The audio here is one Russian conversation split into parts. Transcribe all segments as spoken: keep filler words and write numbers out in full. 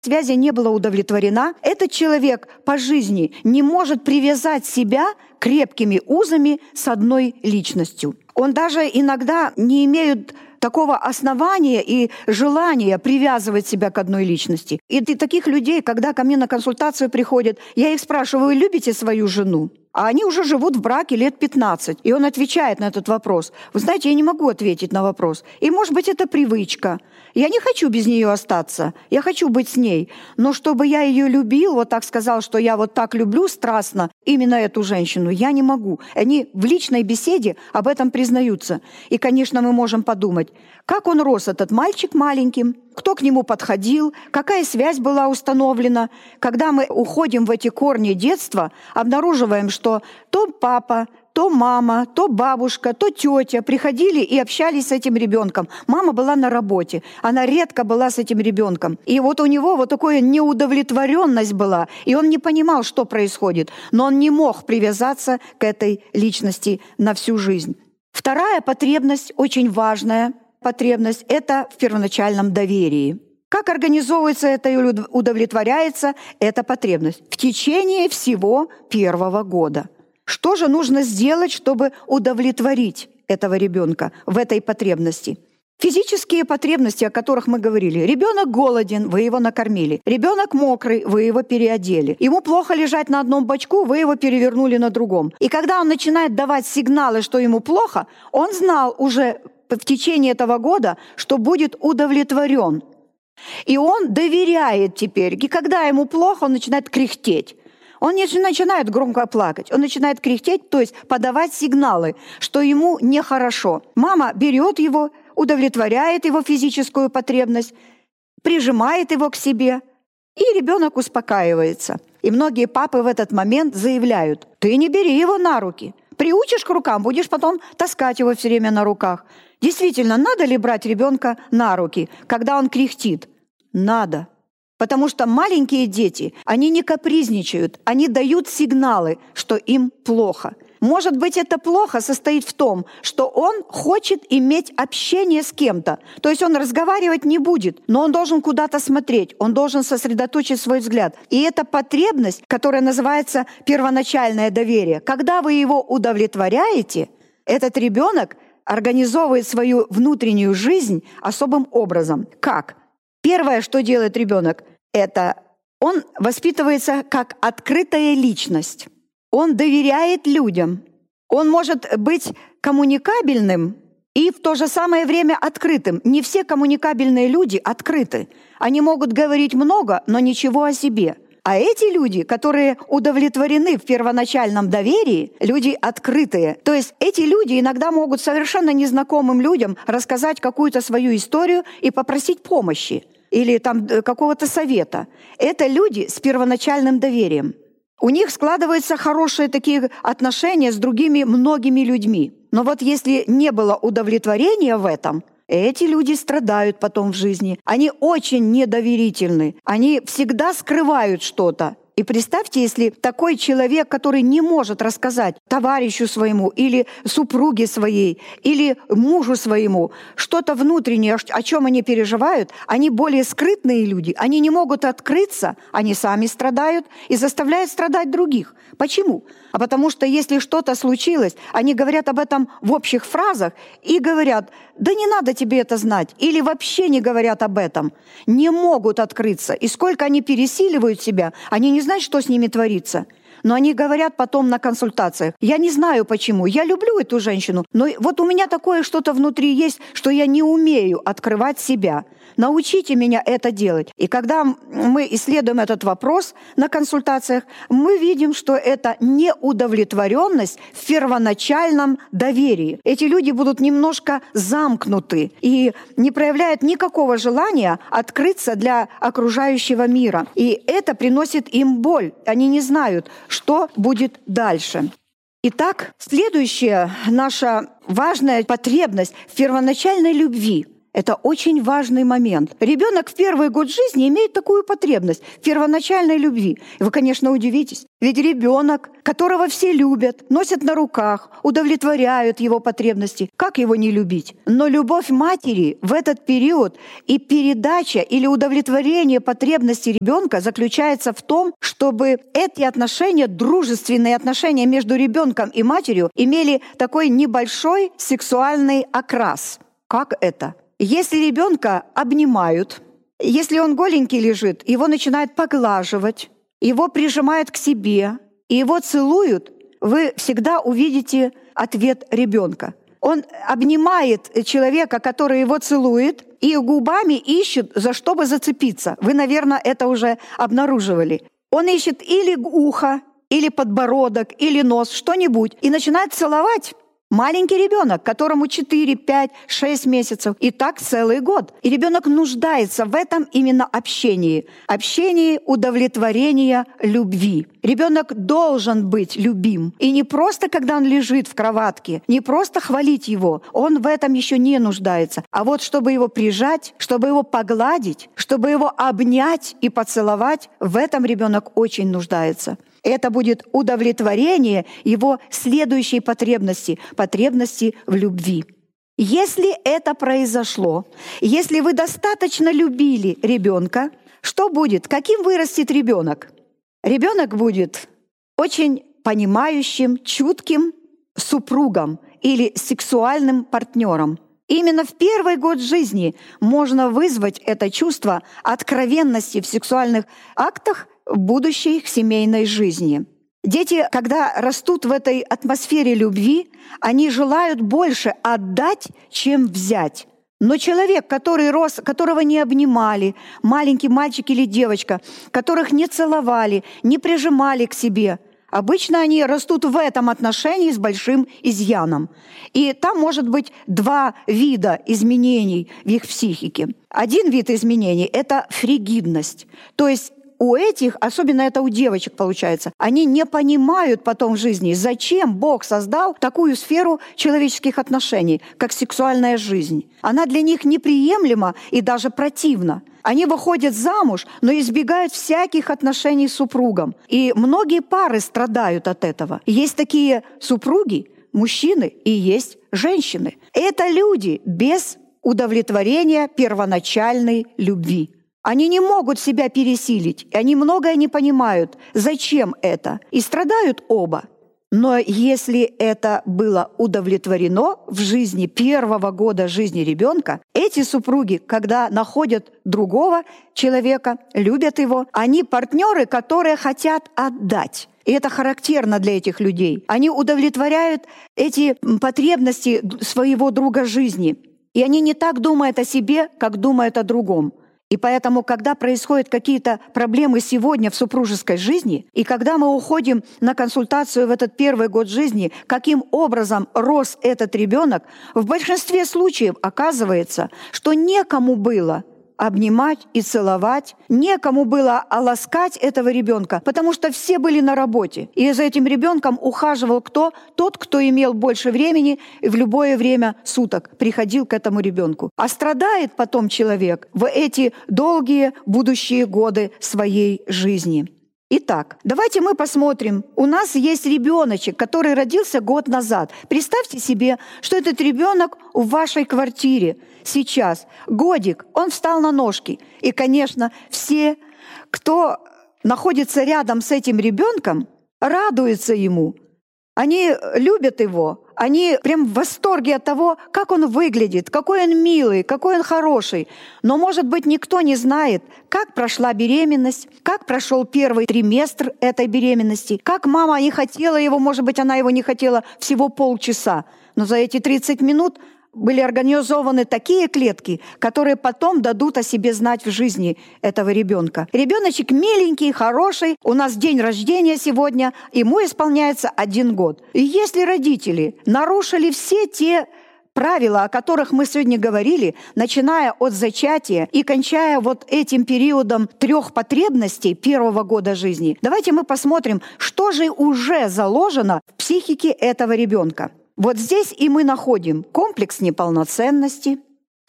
связи не была удовлетворена, этот человек по жизни не может привязать себя крепкими узами с одной личностью. Он даже иногда не имеет такого основания и желания привязывать себя к одной личности. И таких людей, когда ко мне на консультацию приходят, я их спрашиваю: вы любите свою жену? А они уже живут в браке лет пятнадцать. И он отвечает на этот вопрос. Вы знаете, я не могу ответить на вопрос. И, может быть, это привычка. Я не хочу без нее остаться. Я хочу быть с ней. Но чтобы я ее любил, вот так сказал, что я вот так люблю страстно именно эту женщину, я не могу. Они в личной беседе об этом признаются. И, конечно, мы можем подумать, как он рос, этот мальчик маленьким, кто к нему подходил, какая связь была установлена. Когда мы уходим в эти корни детства, обнаруживаем, что то папа, то мама, то бабушка, то тетя приходили и общались с этим ребенком. Мама была на работе, она редко была с этим ребенком. И вот у него вот такая неудовлетворенность была, и он не понимал, что происходит, но он не мог привязаться к этой личности на всю жизнь. Вторая потребность, очень важная потребность, это в первоначальном доверии. Как организовывается это и удовлетворяется эта потребность? В течение всего первого года. Что же нужно сделать, чтобы удовлетворить этого ребенка в этой потребности? Физические потребности, о которых мы говорили. Ребенок голоден, вы его накормили. Ребенок мокрый, вы его переодели. Ему плохо лежать на одном бочку, вы его перевернули на другом. И когда он начинает давать сигналы, что ему плохо, он знал уже в течение этого года, что будет удовлетворен. И он доверяет теперь. И когда ему плохо, он начинает кряхтеть. Он не начинает громко плакать, он начинает кряхтеть, то есть подавать сигналы, что ему нехорошо. Мама берет его, удовлетворяет его физическую потребность, прижимает его к себе, и ребенок успокаивается. И многие папы в этот момент заявляют: ты не бери его на руки. Приучишь к рукам, будешь потом таскать его все время на руках. Действительно, надо ли брать ребенка на руки, когда он кряхтит? Надо. Потому что маленькие дети, они не капризничают, они дают сигналы, что им плохо. Может быть, это плохо состоит в том, что он хочет иметь общение с кем-то. То есть он разговаривать не будет, но он должен куда-то смотреть, он должен сосредоточить свой взгляд. И эта потребность, которая называется первоначальное доверие, когда вы его удовлетворяете, этот ребенок организовывает свою внутреннюю жизнь особым образом. Как? Первое, что делает ребенок, это он воспитывается как открытая личность. Он доверяет людям. Он может быть коммуникабельным и в то же самое время открытым. Не все коммуникабельные люди открыты. Они могут говорить много, но ничего о себе. А эти люди, которые удовлетворены в первоначальном доверии, люди открытые. То есть эти люди иногда могут совершенно незнакомым людям рассказать какую-то свою историю и попросить помощи или там какого-то совета. Это люди с первоначальным доверием. У них складываются хорошие такие отношения с другими многими людьми. Но вот если не было удовлетворения в этом, эти люди страдают потом в жизни. Они очень недоверительны. Они всегда скрывают что-то. И представьте, если такой человек, который не может рассказать товарищу своему или супруге своей, или мужу своему что-то внутреннее, о чем они переживают, они более скрытные люди, они не могут открыться, они сами страдают и заставляют страдать других. Почему? А потому что если что-то случилось, они говорят об этом в общих фразах и говорят: да не надо тебе это знать, или вообще не говорят об этом, не могут открыться. И сколько они пересиливают себя, они не знают, что с ними творится. Но они говорят потом на консультациях: я не знаю почему, я люблю эту женщину, но вот у меня такое что-то внутри есть, что я не умею открывать себя. Научите меня это делать. И когда мы исследуем этот вопрос на консультациях, мы видим, что это неудовлетворенность в первоначальном доверии. Эти люди будут немножко замкнуты и не проявляют никакого желания открыться для окружающего мира. И это приносит им боль. Они не знают, что будет дальше. Итак, следующая наша важная потребность в первоначальной любви. Это очень важный момент. Ребенок в первый год жизни имеет такую потребность в первоначальной любви. И вы, конечно, удивитесь. Ведь ребенок, которого все любят, носят на руках, удовлетворяют его потребности. Как его не любить? Но любовь матери в этот период и передача или удовлетворение потребностей ребенка заключается в том, чтобы эти отношения, дружественные отношения между ребенком и матерью, имели такой небольшой сексуальный окрас. Как это? Если ребенка обнимают, если он голенький лежит, его начинают поглаживать, его прижимают к себе, и его целуют, вы всегда увидите ответ ребенка. Он обнимает человека, который его целует, и губами ищет, за что бы зацепиться. Вы, наверное, это уже обнаруживали. Он ищет или ухо, или подбородок, или нос, что-нибудь, и начинает целовать. Маленький ребенок, которому четыре, пять, шесть месяцев, и так целый год. И ребенок нуждается в этом именно общении. Общении удовлетворения любви. Ребенок должен быть любим. И не просто, когда он лежит в кроватке, не просто хвалить его, он в этом еще не нуждается. А вот чтобы его прижать, чтобы его погладить, чтобы его обнять и поцеловать, в этом ребенок очень нуждается. Это будет удовлетворение его следующей потребности, потребности в любви. Если это произошло, если вы достаточно любили ребенка, что будет? Каким вырастет ребенок? Ребенок будет очень понимающим, чутким супругом или сексуальным партнером. Именно в первый год жизни можно вызвать это чувство откровенности в сексуальных актах в будущей их семейной жизни. Дети, когда растут в этой атмосфере любви, они желают больше отдать, чем взять. Но человек, который рос, которого не обнимали, маленький мальчик или девочка, которых не целовали, не прижимали к себе, обычно они растут в этом отношении с большим изъяном. И там может быть два вида изменений в их психике. Один вид изменений — это фригидность, то есть у этих, особенно это у девочек получается, они не понимают потом в жизни, зачем Бог создал такую сферу человеческих отношений, как сексуальная жизнь. Она для них неприемлема и даже противна. Они выходят замуж, но избегают всяких отношений с супругом. И многие пары страдают от этого. Есть такие супруги, мужчины, и есть женщины. Это люди без удовлетворения первоначальной любви. Они не могут себя пересилить, и они многое не понимают, зачем это, и страдают оба. Но если это было удовлетворено в жизни первого года жизни ребенка, эти супруги, когда находят другого человека, любят его, они партнеры, которые хотят отдать. И это характерно для этих людей. Они удовлетворяют эти потребности своего друга жизни. И они не так думают о себе, как думают о другом. И поэтому, когда происходят какие-то проблемы сегодня в супружеской жизни, и когда мы уходим на консультацию в этот первый год жизни, каким образом рос этот ребенок, в большинстве случаев оказывается, что некому было обнимать и целовать, некому было ласкать этого ребенка, потому что все были на работе. И за этим ребенком ухаживал кто? Тот, кто имел больше времени и в любое время суток приходил к этому ребенку. А страдает потом человек в эти долгие будущие годы своей жизни. Итак, давайте мы посмотрим. У нас есть ребеночек, который родился год назад. Представьте себе, что этот ребенок в вашей квартире сейчас. Годик, он встал на ножки. И, конечно, все, кто находится рядом с этим ребенком, радуются ему. Они любят его, они прям в восторге от того, как он выглядит, какой он милый, какой он хороший. Но, может быть, никто не знает, как прошла беременность, как прошел первый триместр этой беременности, как мама не хотела его, может быть, она его не хотела всего полчаса. Но за эти тридцать минут были организованы такие клетки, которые потом дадут о себе знать в жизни этого ребенка. Ребеночек миленький, хороший, у нас день рождения сегодня, ему исполняется один год. И если родители нарушили все те правила, о которых мы сегодня говорили, начиная от зачатия и кончая вот этим периодом трех потребностей первого года жизни, давайте мы посмотрим, что же уже заложено в психике этого ребенка. Вот здесь и мы находим комплекс неполноценности,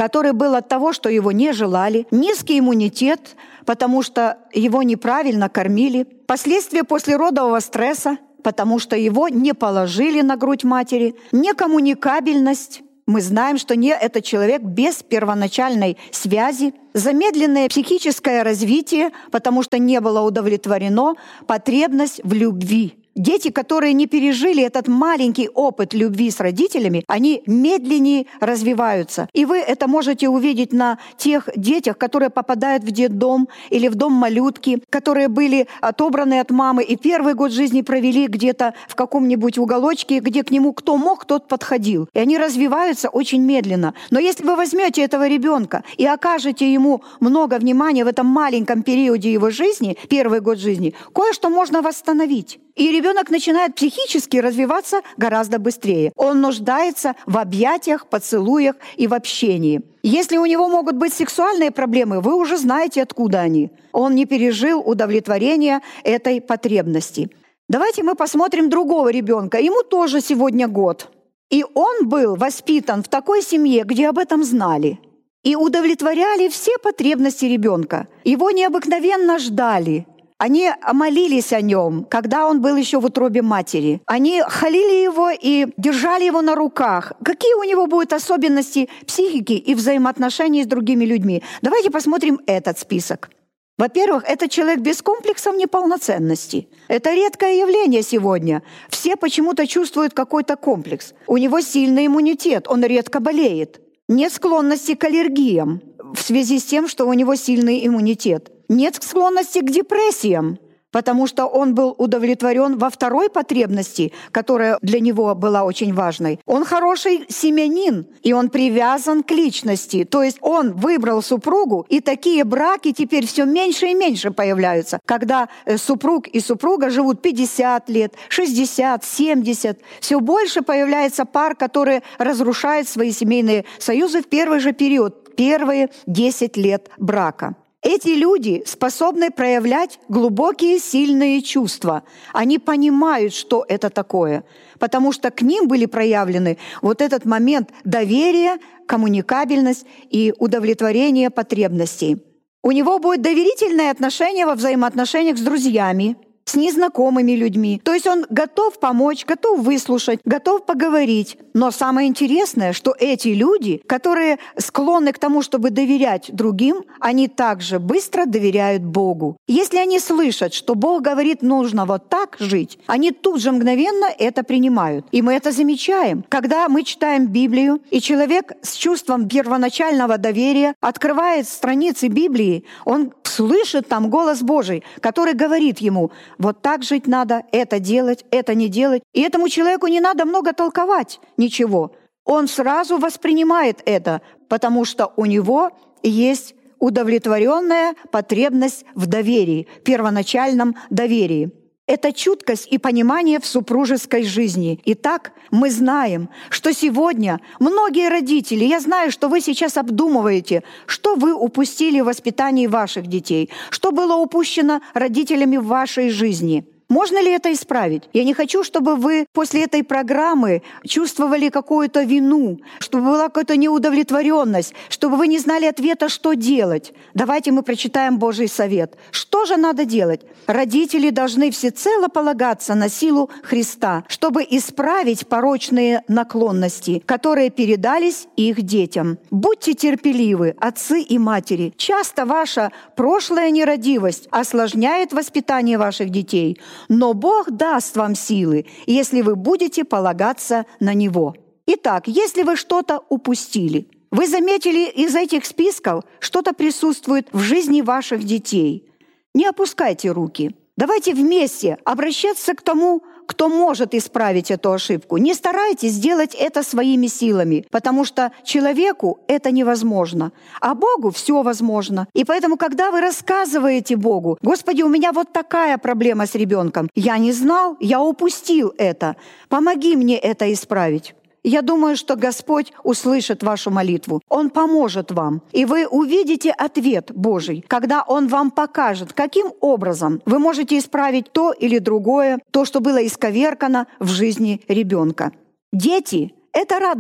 который был от того, что его не желали, низкий иммунитет, потому что его неправильно кормили, последствия послеродового стресса, потому что его не положили на грудь матери, некоммуникабельность. Мы знаем, что не это человек без первоначальной связи, замедленное психическое развитие, потому что не было удовлетворено потребность в любви. Дети, которые не пережили этот маленький опыт любви с родителями, они медленнее развиваются. И вы это можете увидеть на тех детях, которые попадают в детдом или в дом малютки, которые были отобраны от мамы и первый год жизни провели где-то в каком-нибудь уголочке, где к нему кто мог, тот подходил. И они развиваются очень медленно. Но если вы возьмете этого ребенка и окажете ему много внимания в этом маленьком периоде его жизни, первый год жизни, кое-что можно восстановить. И ребенок начинает психически развиваться гораздо быстрее. Он нуждается в объятиях, поцелуях и в общении. Если у него могут быть сексуальные проблемы, вы уже знаете, откуда они. Он не пережил удовлетворения этой потребности. Давайте мы посмотрим другого ребенка. Ему тоже сегодня год. И он был воспитан в такой семье, где об этом знали. И удовлетворяли все потребности ребенка. Его необыкновенно ждали. Они молились о нем, когда он был еще в утробе матери. Они хвалили его и держали его на руках. Какие у него будут особенности психики и взаимоотношений с другими людьми? Давайте посмотрим этот список. Во-первых, это человек без комплексов неполноценности. Это редкое явление сегодня. Все почему-то чувствуют какой-то комплекс. У него сильный иммунитет, он редко болеет. Нет склонности к аллергиям в связи с тем, что у него сильный иммунитет. Нет склонности к депрессиям, потому что он был удовлетворен во второй потребности, которая для него была очень важной. Он хороший семьянин, и он привязан к личности. То есть он выбрал супругу, и такие браки теперь все меньше и меньше появляются. Когда супруг и супруга живут пятьдесят лет, шестьдесят, семьдесят, все больше появляется пар, которые разрушают свои семейные союзы в первый же период, первые десять лет брака. Эти люди способны проявлять глубокие, сильные чувства. Они понимают, что это такое, потому что к ним были проявлены вот этот момент доверия, коммуникабельность и удовлетворение потребностей. У него будет доверительное отношение во взаимоотношениях с друзьями, с незнакомыми людьми. То есть он готов помочь, готов выслушать, готов поговорить. Но самое интересное, что эти люди, которые склонны к тому, чтобы доверять другим, они также быстро доверяют Богу. Если они слышат, что Бог говорит, нужно вот так жить, они тут же мгновенно это принимают. И мы это замечаем. Когда мы читаем Библию, и человек с чувством первоначального доверия открывает страницы Библии, он слышит там голос Божий, который говорит ему: вот так жить надо, это делать, это не делать. И этому человеку не надо много толковать ничего. Он сразу воспринимает это, потому что у него есть удовлетворенная потребность в доверии, первоначальном доверии. Это чуткость и понимание в супружеской жизни. Итак, мы знаем, что сегодня многие родители, я знаю, что вы сейчас обдумываете, что вы упустили в воспитании ваших детей, что было упущено родителями в вашей жизни. Можно ли это исправить? Я не хочу, чтобы вы после этой программы чувствовали какую-то вину, чтобы была какая-то неудовлетворенность, чтобы вы не знали ответа, что делать. Давайте мы прочитаем Божий совет. Что же надо делать? Родители должны всецело полагаться на силу Христа, чтобы исправить порочные наклонности, которые передались их детям. Будьте терпеливы, отцы и матери. Часто ваша прошлая нерадивость осложняет воспитание ваших детей, но Бог даст вам силы, если вы будете полагаться на Него. Итак, если вы что-то упустили, вы заметили из этих списков, что-то присутствует в жизни ваших детей, не опускайте руки. Давайте вместе обращаться к тому, кто может исправить эту ошибку. Не старайтесь сделать это своими силами, потому что человеку это невозможно, а Богу все возможно. И поэтому, когда вы рассказываете Богу: «Господи, у меня вот такая проблема с ребенком, я не знал, я упустил это, помоги мне это исправить», я думаю, что Господь услышит вашу молитву. Он поможет вам. И вы увидите ответ Божий, когда Он вам покажет, каким образом вы можете исправить то или другое, то, что было исковеркано в жизни ребенка. Дети — это радость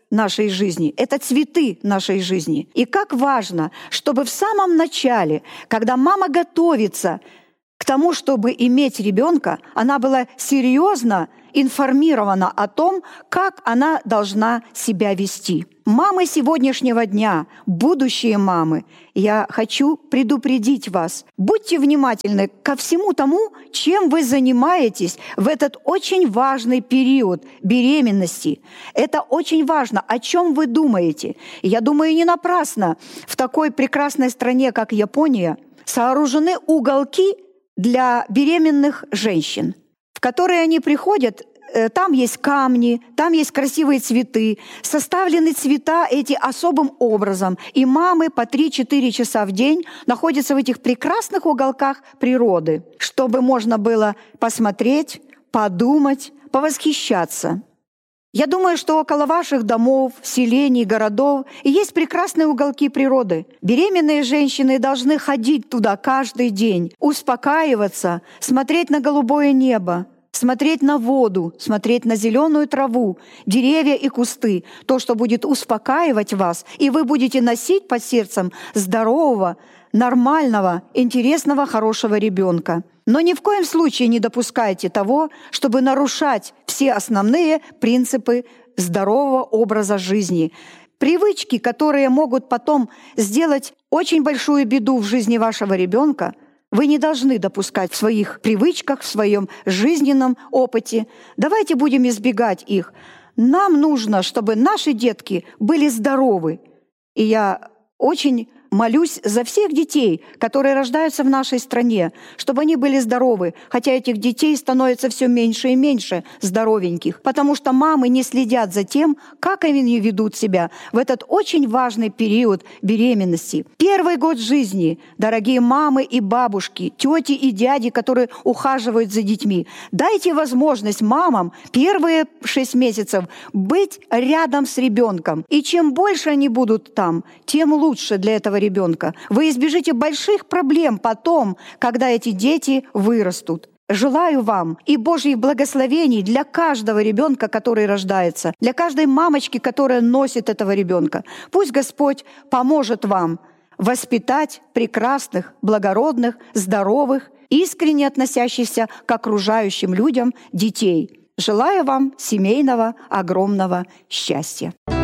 нашей жизни, это цветы нашей жизни. И как важно, чтобы в самом начале, когда мама готовится к тому, чтобы иметь ребенка, она была серьезно информирована о том, как она должна себя вести. Мамы сегодняшнего дня, будущие мамы, я хочу предупредить вас. Будьте внимательны ко всему тому, чем вы занимаетесь в этот очень важный период беременности. Это очень важно, о чем вы думаете. И я думаю, не напрасно в такой прекрасной стране, как Япония, сооружены уголки для беременных женщин, в которые они приходят. Там есть камни, там есть красивые цветы, составлены цвета эти особым образом. И мамы по три-четыре часа в день находятся в этих прекрасных уголках природы, чтобы можно было посмотреть, подумать, повосхищаться. Я думаю, что около ваших домов, селений, городов есть прекрасные уголки природы. Беременные женщины должны ходить туда каждый день, успокаиваться, смотреть на голубое небо, смотреть на воду, смотреть на зеленую траву, деревья и кусты, то, что будет успокаивать вас, и вы будете носить под сердцем здорового, нормального, интересного, хорошего ребенка. Но ни в коем случае не допускайте того, чтобы нарушать все основные принципы здорового образа жизни. Привычки, которые могут потом сделать очень большую беду в жизни вашего ребенка, вы не должны допускать в своих привычках, в своем жизненном опыте. Давайте будем избегать их. Нам нужно, чтобы наши детки были здоровы. И я очень молюсь за всех детей, которые рождаются в нашей стране, чтобы они были здоровы, хотя этих детей становится все меньше и меньше здоровеньких, потому что мамы не следят за тем, как они ведут себя в этот очень важный период беременности. Первый год жизни, дорогие мамы и бабушки, тети и дяди, которые ухаживают за детьми, дайте возможность мамам первые шесть месяцев быть рядом с ребенком. И чем больше они будут там, тем лучше для этого ребенка. Вы избежите больших проблем потом, когда эти дети вырастут. Желаю вам и Божьих благословений для каждого ребенка, который рождается, для каждой мамочки, которая носит этого ребенка. Пусть Господь поможет вам воспитать прекрасных, благородных, здоровых, искренне относящихся к окружающим людям детей. Желаю вам семейного огромного счастья.